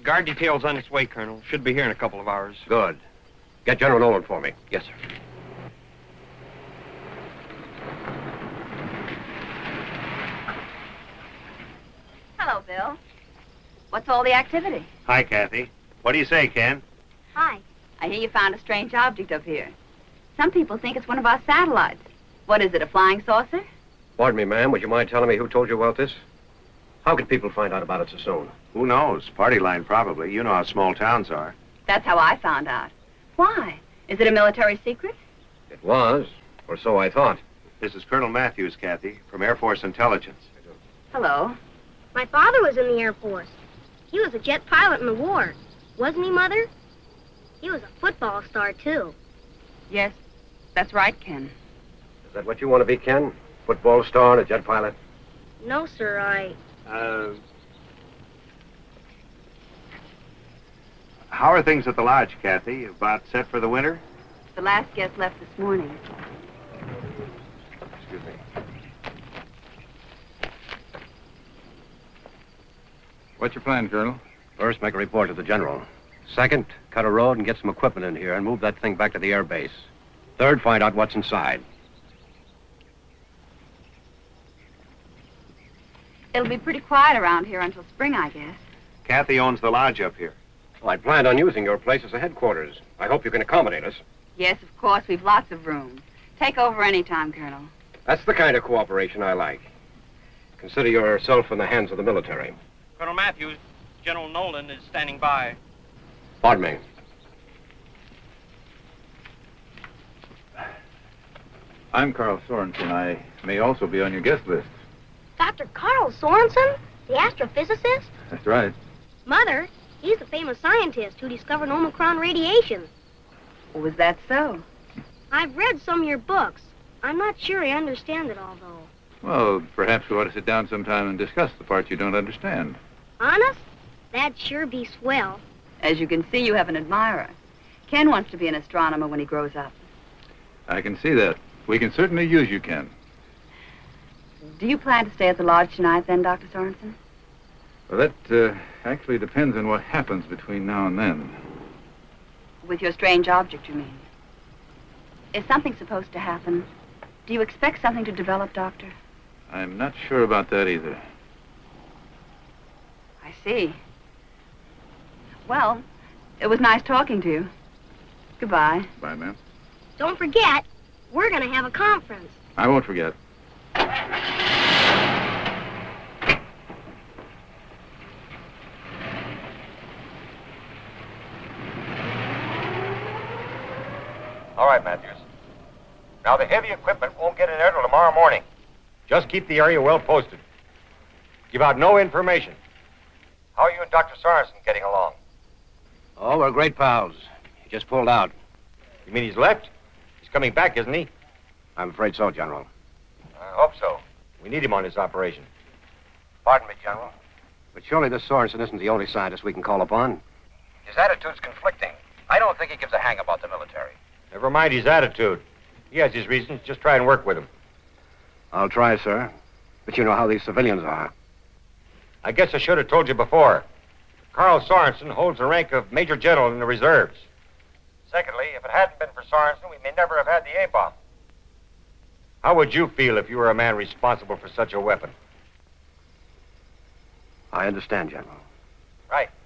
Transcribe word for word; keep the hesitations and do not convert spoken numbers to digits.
Guard detail's on its way, Colonel. Should be here in a couple of hours. Good. Get General Nolan for me. Yes, sir. Hello, Bill. What's all the activity? Hi, Kathy. What do you say, Ken? Hi. I hear you found a strange object up here. Some people think it's one of our satellites. What is it, a flying saucer? Pardon me, ma'am. Would you mind telling me who told you about this? How could people find out about it so soon? Who knows? Party line, probably. You know how small towns are. That's how I found out. Why? Is it a military secret? It was, or so I thought. This is Colonel Matthews, Kathy, from Air Force Intelligence. Hello. My father was in the Air Force. He was a jet pilot in the war. Wasn't he, Mother? He was a football star, too. Yes, that's right, Ken. Is that what you want to be, Ken? Football star and a jet pilot? No, sir, I... Uh... How are things at the lodge, Kathy? About set for the winter? The last guest left this morning. Excuse me. What's your plan, Colonel? First, make a report to the general. Second, cut a road and get some equipment in here and move that thing back to the air base. Third, find out what's inside. It'll be pretty quiet around here until spring, I guess. Kathy owns the lodge up here. Well, I planned on using your place as a headquarters. I hope you can accommodate us. Yes, of course, we've lots of room. Take over any time, Colonel. That's the kind of cooperation I like. Consider yourself in the hands of the military. Colonel Matthews, General Nolan is standing by. Pardon me. I'm Carl Sorensen. I may also be on your guest list. Doctor Carl Sorensen? The astrophysicist? That's right. Mother, he's the famous scientist who discovered Omicron radiation. Was that so? I've read some of your books. I'm not sure I understand it all, though. Well, perhaps we ought to sit down sometime and discuss the parts you don't understand. Honest? That'd sure be swell. As you can see, you have an admirer. Ken wants to be an astronomer when he grows up. I can see that. We can certainly use you, Ken. Do you plan to stay at the lodge tonight, then, Doctor Sorensen? Well, that uh, actually depends on what happens between now and then. With your strange object, you mean? Is something supposed to happen? Do you expect something to develop, Doctor? I'm not sure about that either. I see. Well, it was nice talking to you. Goodbye. Bye, ma'am. Don't forget, we're going to have a conference. I won't forget. All right, Matthews. Now, the heavy equipment won't get in there till tomorrow morning. Just keep the area well posted. Give out no information. How are you and Doctor Sorensen getting along? Oh, we're great pals. He just pulled out. You mean he's left? He's coming back, isn't he? I'm afraid so, General. I hope so. We need him on this operation. Pardon me, General. But surely this Sorensen isn't the only scientist we can call upon. His attitude's conflicting. I don't think he gives a hang about the military. Never mind his attitude. He has his reasons. Just try and work with him. I'll try, sir. But you know how these civilians are. I guess I should have told you before. Carl Sorensen holds the rank of Major General in the reserves. Secondly, if it hadn't been for Sorensen, we may never have had the A-bomb. How would you feel if you were a man responsible for such a weapon? I understand, General. Right.